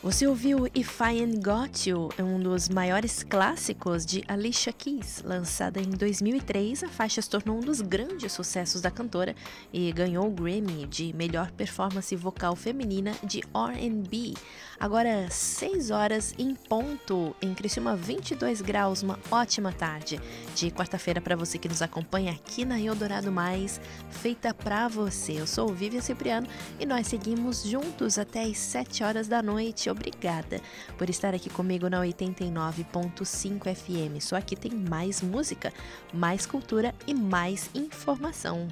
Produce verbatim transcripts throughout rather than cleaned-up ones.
Você ouviu If I Ain't Got You, um dos maiores clássicos de Alicia Keys. Lançada em dois mil e três, a faixa se tornou um dos grandes sucessos da cantora e ganhou o Grammy de melhor performance vocal feminina de R and B. Agora, seis horas em ponto, em Criciúma, vinte e dois graus, uma ótima tarde de quarta-feira para você que nos acompanha aqui na Eldorado Mais, feita pra você. Eu sou Vivian Cipriano e nós seguimos juntos até as sete horas da noite. Obrigada por estar aqui comigo na oitenta e nove ponto cinco F M. Só aqui tem mais música, mais cultura e mais informação.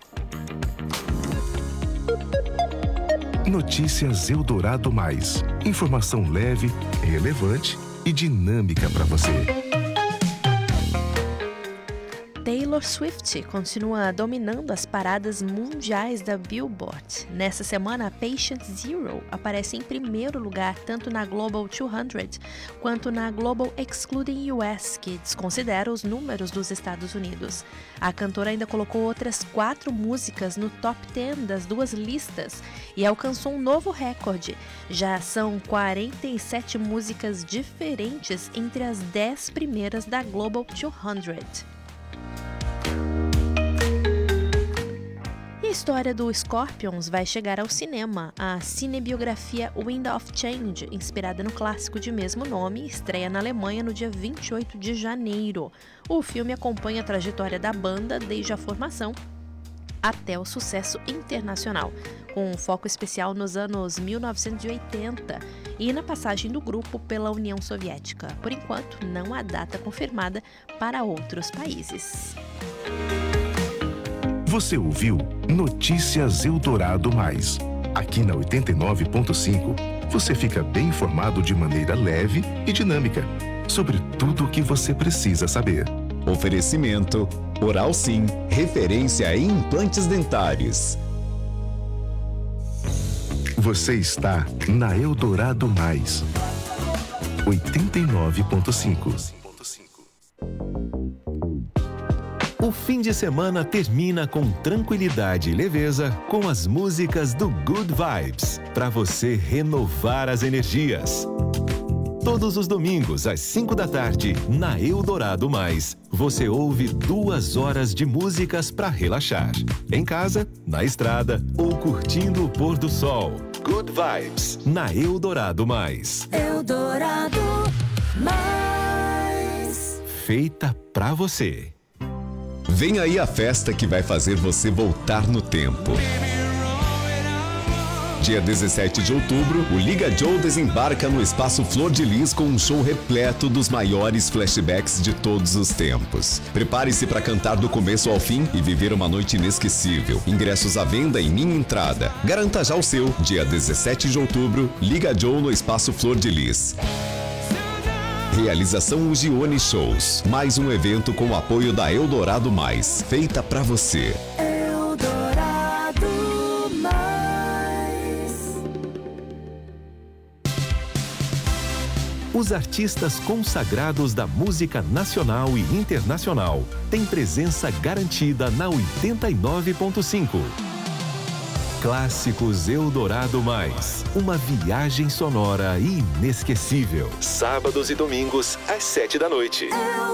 Notícias Eldorado Mais. Informação leve, relevante e dinâmica para você. Taylor Swift continua dominando as paradas mundiais da Billboard. Nessa semana, a Patient Zero aparece em primeiro lugar tanto na Global duzentos quanto na Global Excluding U S, que desconsidera os números dos Estados Unidos. A cantora ainda colocou outras quatro músicas no top dez das duas listas e alcançou um novo recorde. Já são quarenta e sete músicas diferentes entre as dez primeiras da Global duzentos. A história do Scorpions vai chegar ao cinema. A cinebiografia Wind of Change, inspirada no clássico de mesmo nome, estreia na Alemanha no dia vinte e oito de janeiro. O filme acompanha a trajetória da banda desde a formação até o sucesso internacional, com um foco especial nos anos mil novecentos e oitenta e na passagem do grupo pela União Soviética. Por enquanto, não há data confirmada para outros países. Você ouviu Notícias Eldorado Mais. Aqui na oitenta e nove ponto cinco, você fica bem informado de maneira leve e dinâmica sobre tudo o que você precisa saber. Oferecimento Oral Sim, referência em implantes dentários. Você está na Eldorado Mais. oitenta e nove ponto cinco. O fim de semana termina com tranquilidade e leveza com as músicas do Good Vibes, para você renovar as energias. Todos os domingos, às cinco da tarde, na Eldorado Mais, você ouve duas horas de músicas para relaxar. Em casa, na estrada ou curtindo o pôr do sol. Good Vibes, na Eldorado Mais. Eldorado Mais. Feita pra você. Vem aí a festa que vai fazer você voltar no tempo. Dia dezessete de outubro, o Liga Joe desembarca no Espaço Flor de Lis com um show repleto dos maiores flashbacks de todos os tempos. Prepare-se para cantar do começo ao fim e viver uma noite inesquecível. Ingressos à venda em Minha Entrada. Garanta já o seu. Dia dezessete de outubro, Liga Joe no Espaço Flor de Lis. Realização Ugione Shows. Mais um evento com o apoio da Eldorado Mais. Feita pra você. Eldorado Mais. Os artistas consagrados da música nacional e internacional têm presença garantida na oitenta e nove ponto cinco. Clássicos Eldorado Mais. Uma viagem sonora inesquecível. Sábados e domingos, às sete da noite.